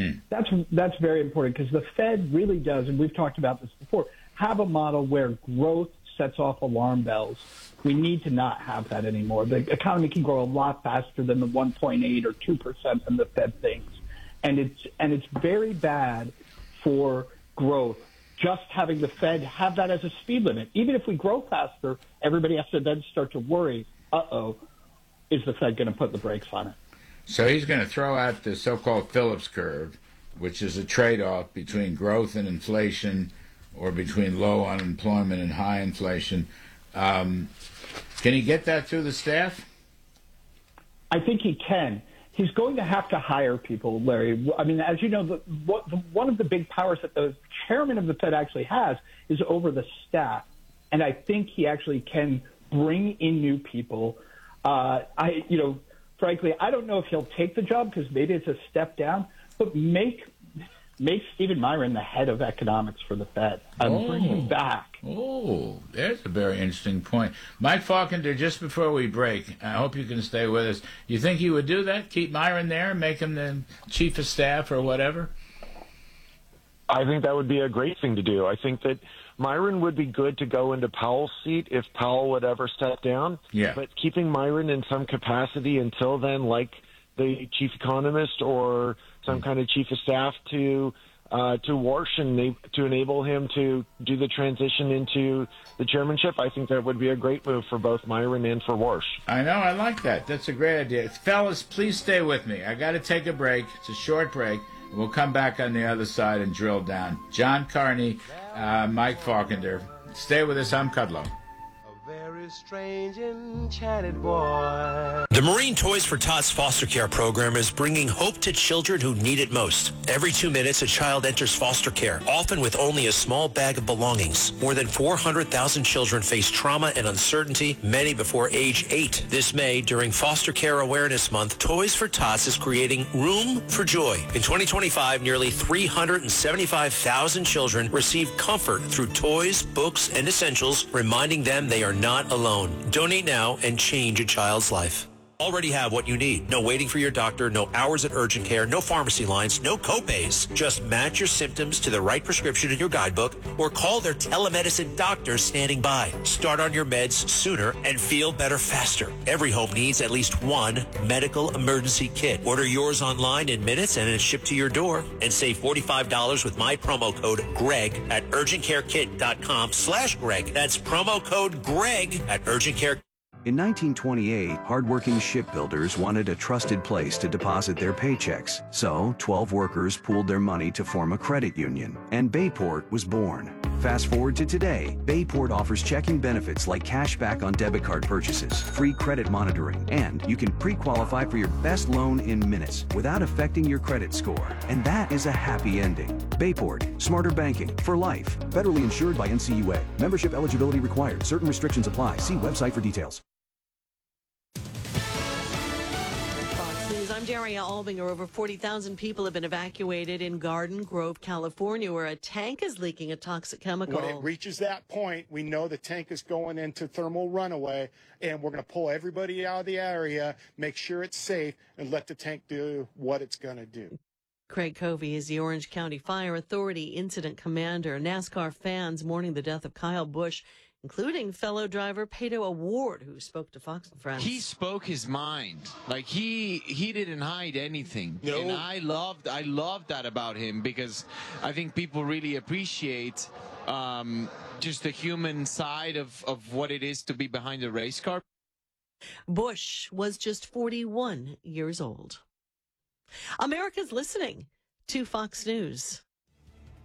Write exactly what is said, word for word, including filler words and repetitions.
Mm. That's that's very important because the Fed really does, and we've talked about this before, have a model where growth sets off alarm bells. We need to not have that anymore. The economy can grow a lot faster than the one point eight or two percent than the Fed thinks. And it's and it's very bad for growth, just having the Fed have that as a speed limit. Even if we grow faster, everybody has to then start to worry, uh-oh, is the Fed going to put the brakes on it? So he's going to throw out the so-called Phillips curve, which is a trade-off between growth and inflation, or between low unemployment and high inflation. Um, can he get that through the staff? I think he can. He's going to have to hire people, Larry. I mean, as you know, the, what, the, one of the big powers that the chairman of the Fed actually has is over the staff. And I think he actually can bring in new people. Uh, I, you know, frankly, I don't know if he'll take the job because maybe it's a step down, but make make Stephen Miron the head of economics for the Fed and oh. bring him back. Oh, there's a very interesting point. Mike Faulkner, just before we break, I hope you can stay with us. You think he would do that? Keep Miron there, make him the chief of staff or whatever? I think that would be a great thing to do. I think that Miron would be good to go into Powell's seat if Powell would ever step down. Yeah. But keeping Miron in some capacity until then, like the chief economist or some kind of chief of staff to uh, to Warsh and to enable him to do the transition into the chairmanship, I think that would be a great move for both Miron and for Warsh. I know, I like that. That's a great idea. Fellas, please stay with me. I got to take a break. It's a short break. We'll come back on the other side and drill down. John Carney, uh, Mike Faulkner. Stay with us. I'm Kudlow. Very strange enchanted boy. The Marine Toys for Tots foster care program is bringing hope to children who need it most. Every two minutes, a child enters foster care, often with only a small bag of belongings. More than four hundred thousand children face trauma and uncertainty, many before age eight. This May, during Foster Care Awareness Month, Toys for Tots is creating Room for Joy. In twenty twenty-five, nearly three hundred seventy-five thousand children received comfort through toys, books, and essentials, reminding them they are not alone. Donate now and change a child's life. Already have what you need. No waiting for your doctor, no hours at urgent care, no pharmacy lines, no copays. Just match your symptoms to the right prescription in your guidebook or call their telemedicine doctor standing by. Start on your meds sooner and feel better faster. Every home needs at least one medical emergency kit. Order yours online in minutes and it's shipped to your door. And save forty-five dollars with my promo code GREG at urgentcarekit.com slash Greg. That's promo code GREG at urgentcare. In nineteen twenty-eight, hardworking shipbuilders wanted a trusted place to deposit their paychecks. So, twelve workers pooled their money to form a credit union, and Bayport was born. Fast forward to today, Bayport offers checking benefits like cash back on debit card purchases, free credit monitoring, and you can pre-qualify for your best loan in minutes without affecting your credit score. And that is a happy ending. Bayport, smarter banking for life. Federally insured by N C U A. Membership eligibility required. Certain restrictions apply. See website for details. I'm Daria Albinger. Over forty thousand people have been evacuated in Garden Grove, California, where a tank is leaking a toxic chemical. When it reaches that point, we know the tank is going into thermal runaway, and we're going to pull everybody out of the area, make sure it's safe, and let the tank do what it's going to do. Craig Covey is the Orange County Fire Authority incident commander. NASCAR fans mourning the death of Kyle Busch, including fellow driver Pato O'Ward, who spoke to Fox and Friends. He spoke his mind. Like he he didn't hide anything. No. And I loved I loved that about him because I think people really appreciate um, just the human side of, of what it is to be behind a race car. Busch was just forty-one years old. America's listening to Fox News.